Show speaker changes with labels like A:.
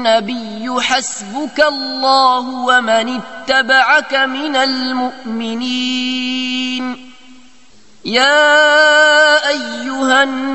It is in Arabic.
A: النبي حسبك الله ومن اتبعك من المؤمنين. يا أيها